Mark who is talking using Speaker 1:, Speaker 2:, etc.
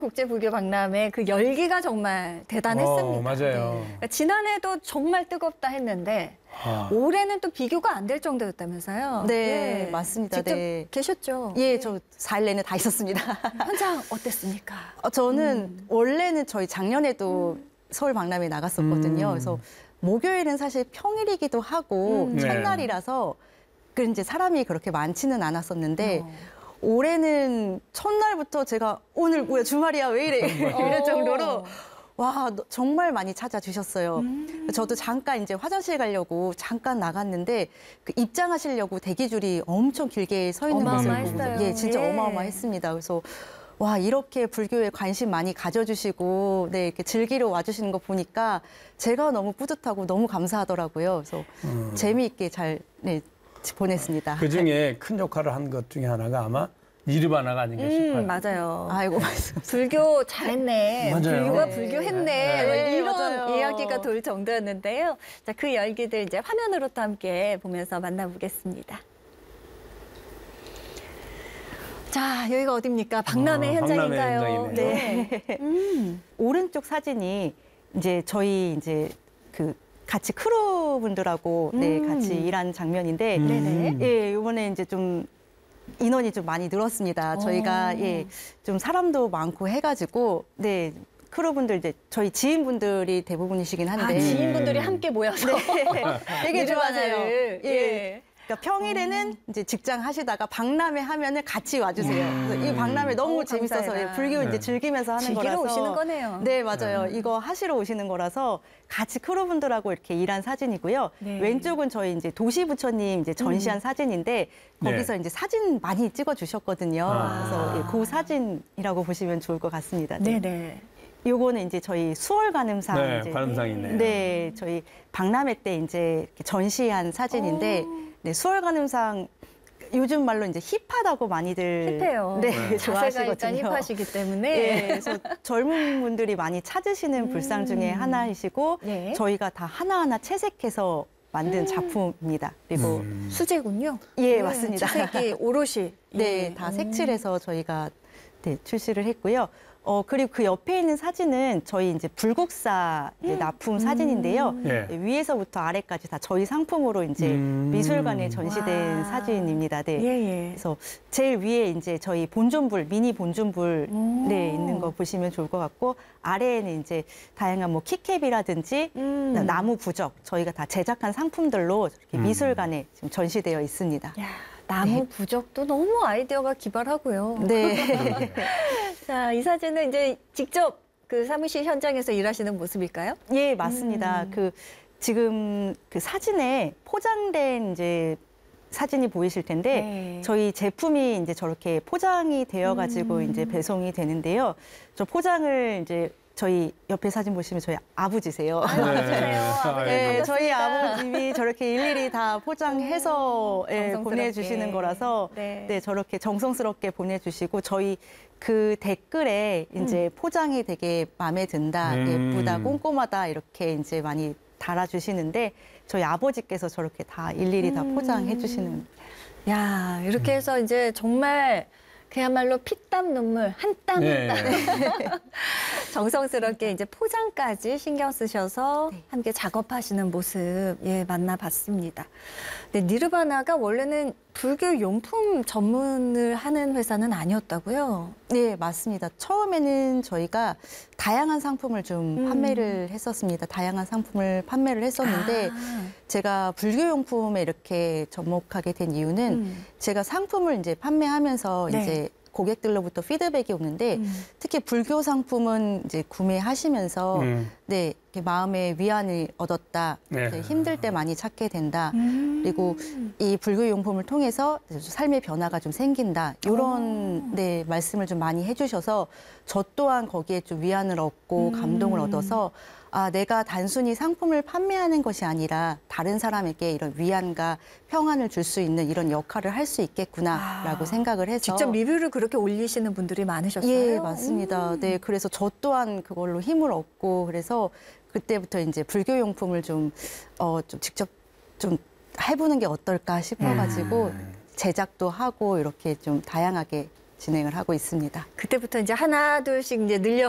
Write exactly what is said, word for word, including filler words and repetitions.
Speaker 1: 국제불교박람회 그 열기가 정말 대단했습니다.
Speaker 2: 어, 맞아요.
Speaker 1: 네. 그러니까 지난해도 정말 뜨겁다 했는데
Speaker 2: 아.
Speaker 1: 올해는 또 비교가 안 될 정도였다면서요?
Speaker 3: 네, 맞습니다.
Speaker 1: 직접
Speaker 3: 네.
Speaker 1: 계셨죠?
Speaker 3: 예, 저 사 일 내내 다 있었습니다.
Speaker 1: 현장 어땠습니까?
Speaker 3: 어, 저는
Speaker 1: 음.
Speaker 3: 원래는 저희 작년에도
Speaker 1: 음.
Speaker 3: 서울 박람회 나갔었거든요.
Speaker 2: 음.
Speaker 3: 그래서 목요일은 사실 평일이기도 하고
Speaker 1: 음.
Speaker 3: 첫날이라서 그 이제 사람이 그렇게 많지는 않았었는데
Speaker 1: 어.
Speaker 3: 올해는 첫날부터 제가 오늘 뭐야 주말이야 왜 이래 이럴 정도로 와 너- 정말 많이 찾아주셨어요.
Speaker 1: 음.
Speaker 3: 저도 잠깐 이제 화장실 가려고 잠깐 나갔는데 그 입장하시려고 대기줄이 엄청 길게 서 있는 모습을 보고
Speaker 1: 어마어마했어요.
Speaker 3: 예 진짜
Speaker 1: 예.
Speaker 3: 어마어마했습니다. 그래서 와 이렇게 불교에 관심 많이 가져주시고 네 이렇게 즐기러 와주시는 거 보니까 제가 너무 뿌듯하고 너무 감사하더라고요. 그래서
Speaker 2: 음.
Speaker 3: 재미있게 잘 네, 보냈습니다.
Speaker 2: 그 중에 큰 역할을 한 것 중에 하나가 아마 니르바나가 아닌가 싶어요.
Speaker 1: 음, 맞아요.
Speaker 3: 아이고 말씀.
Speaker 1: 불교 잘했네.
Speaker 2: 맞아요.
Speaker 1: 불교가
Speaker 3: 네.
Speaker 1: 불교했네.
Speaker 2: 네.
Speaker 1: 뭐
Speaker 3: 네,
Speaker 1: 이런
Speaker 3: 맞아요.
Speaker 1: 이야기가 돌 정도였는데요. 자, 그 열기들 이제 화면으로 또 함께 보면서 만나보겠습니다. 자, 여기가 어딥니까? 박람회
Speaker 2: 어,
Speaker 1: 현장인가요?
Speaker 2: 박람회 현장이네요.
Speaker 1: 네. 음.
Speaker 3: 오른쪽 사진이 이제 저희 이제 그 같이 크루 분들하고 네
Speaker 1: 음.
Speaker 3: 같이 일한 장면인데
Speaker 2: 음.
Speaker 1: 네네.
Speaker 3: 예 이번에 이제 좀 인원이 좀 많이 늘었습니다. 저희가
Speaker 1: 오.
Speaker 3: 예 좀 사람도 많고 해가지고 네 크루분들 이제 저희 지인분들이 대부분이시긴
Speaker 1: 아,
Speaker 3: 한데
Speaker 1: 지인분들이 함께 모여서
Speaker 3: 되게 좋아하세요.
Speaker 1: 니르바나를,
Speaker 3: 예.
Speaker 1: 예.
Speaker 3: 그러니까 평일에는 이제 직장 하시다가 박람회 하면은 같이 와주세요.
Speaker 2: 음.
Speaker 3: 그래서 이 박람회 너무
Speaker 1: 어우,
Speaker 3: 재밌어서
Speaker 1: 감사해라.
Speaker 3: 예, 불교
Speaker 2: 네.
Speaker 3: 이제 즐기면서 하는
Speaker 1: 즐기러
Speaker 3: 거라서
Speaker 1: 오시는 거네요.
Speaker 3: 네 맞아요. 이거 하시러 오시는 거라서 같이 크루분들하고 이렇게 일한 사진이고요.
Speaker 1: 네.
Speaker 3: 왼쪽은 저희 이제 도시부처님 이제 전시한
Speaker 1: 음.
Speaker 3: 사진인데 거기서
Speaker 2: 네.
Speaker 3: 이제 사진 많이 찍어 주셨거든요.
Speaker 2: 아.
Speaker 3: 그래서 예, 그 사진이라고 보시면 좋을 것 같습니다. 네.
Speaker 1: 네네.
Speaker 3: 요거는 이제 저희 수월 관음상
Speaker 2: 네,
Speaker 3: 이제
Speaker 2: 관음상이 있네요.
Speaker 3: 네, 저희 박람회 때 이제 이렇게 전시한 사진인데, 네, 수월 관음상 요즘 말로 이제 힙하다고 많이들
Speaker 1: 힙해요.
Speaker 3: 네,
Speaker 2: 네.
Speaker 1: 자세가 일단
Speaker 3: 좋아하시거든요.
Speaker 1: 힙하시기 때문에.
Speaker 3: 네, 그래서 젊은 분들이 많이 찾으시는 불상 중에
Speaker 1: 음.
Speaker 3: 하나이시고
Speaker 1: 네.
Speaker 3: 저희가 다 하나하나 채색해서 만든 작품입니다. 그리고
Speaker 2: 음.
Speaker 1: 수제군요.
Speaker 3: 예,
Speaker 1: 네,
Speaker 3: 맞습니다.
Speaker 1: 채색이 오롯이.
Speaker 3: 네,
Speaker 1: 예.
Speaker 3: 다
Speaker 1: 음.
Speaker 3: 색칠해서 저희가 네, 출시를 했고요. 어, 그리고 그 옆에 있는 사진은 저희 이제 불국사 이제 납품 사진인데요.
Speaker 2: 예.
Speaker 3: 네, 위에서부터 아래까지 다 저희 상품으로 이제
Speaker 2: 음.
Speaker 3: 미술관에 전시된
Speaker 1: 와.
Speaker 3: 사진입니다. 네.
Speaker 1: 예, 예.
Speaker 3: 그래서 제일 위에 이제 저희 본존불, 미니 본존불
Speaker 1: 오.
Speaker 3: 네, 있는 거 보시면 좋을 것 같고 아래에는 이제 다양한 뭐 키캡이라든지
Speaker 1: 음.
Speaker 3: 나무 부적 저희가 다 제작한 상품들로 이렇게
Speaker 2: 음.
Speaker 3: 미술관에 지금 전시되어 있습니다.
Speaker 1: 야, 나무 부적도 너무 아이디어가 기발하고요.
Speaker 3: 네.
Speaker 1: 자, 이 사진은 이제 직접 그 사무실 현장에서 일하시는 모습일까요?
Speaker 3: 예, 맞습니다.
Speaker 1: 음.
Speaker 3: 그 지금 그 사진에 포장된 이제 사진이 보이실 텐데
Speaker 1: 네.
Speaker 3: 저희 제품이 이제 저렇게 포장이 되어 가지고
Speaker 1: 음.
Speaker 3: 이제 배송이 되는데요. 저 포장을 이제 저희 옆에 사진 보시면 저희 아버지세요.
Speaker 1: 아유,
Speaker 2: 네.
Speaker 1: 맞으세요. 아버지
Speaker 3: 네,
Speaker 1: 반갑습니다.
Speaker 3: 저희 아버님이 저렇게 일일이 다 포장해서 예,
Speaker 1: 정성스럽게.
Speaker 3: 보내주시는 거라서
Speaker 1: 네.
Speaker 3: 네. 저렇게 정성스럽게 보내주시고 저희 그 댓글에 이제 포장이 되게 마음에 든다,
Speaker 2: 음.
Speaker 3: 예쁘다, 꼼꼼하다 이렇게 이제 많이 달아주시는데 저희 아버지께서 저렇게 다 일일이 다
Speaker 1: 음.
Speaker 3: 포장해 주시는.
Speaker 1: 야, 이렇게 해서 이제 정말 그야말로 피땀 눈물 한 땀
Speaker 2: 네.
Speaker 1: 한 땀 정성스럽게 이제 포장까지 신경 쓰셔서
Speaker 3: 네.
Speaker 1: 함께 작업하시는 모습 예 만나봤습니다. 근데 니르바나가 원래는 불교 용품 전문을 하는 회사는 아니었다고요?
Speaker 3: 네, 맞습니다. 처음에는 저희가 다양한 상품을 좀
Speaker 1: 음.
Speaker 3: 판매를 했었습니다. 다양한 상품을 판매를 했었는데
Speaker 1: 아,
Speaker 3: 제가 불교용품에 이렇게 접목하게 된 이유는
Speaker 1: 음.
Speaker 3: 제가 상품을 이제 판매하면서
Speaker 1: 네.
Speaker 3: 이제 고객들로부터 피드백이 오는데
Speaker 1: 음.
Speaker 3: 특히 불교 상품은 이제 구매하시면서
Speaker 2: 음.
Speaker 3: 네 이렇게 마음의 위안을 얻었다,
Speaker 2: 네.
Speaker 3: 이렇게 힘들 때 많이 찾게 된다.
Speaker 1: 음.
Speaker 3: 그리고 이 불교 용품을 통해서 삶의 변화가 좀 생긴다. 이런
Speaker 1: 오.
Speaker 3: 네 말씀을 좀 많이 해주셔서 저 또한 거기에 좀 위안을 얻고
Speaker 1: 음.
Speaker 3: 감동을 얻어서 아 내가 단순히 상품을 판매하는 것이 아니라 다른 사람에게 이런 위안과 평안을 줄 수 있는 이런 역할을 할 수 있겠구나라고
Speaker 1: 아.
Speaker 3: 생각을 해서
Speaker 1: 직접 리뷰를 그렇게 올리시는 분들이 많으셨어요?
Speaker 3: 예 맞습니다.
Speaker 1: 음.
Speaker 3: 네 그래서 저 또한 그걸로 힘을 얻고 그래서 그때부터 이제 불교 용품을 좀 어 좀 직접 좀 해보는 게 어떨까 싶어가지고
Speaker 2: 음.
Speaker 3: 제작도 하고 이렇게 좀 다양하게 진행을 하고 있습니다.
Speaker 1: 그때부터 이제 하나 둘씩 이제 늘려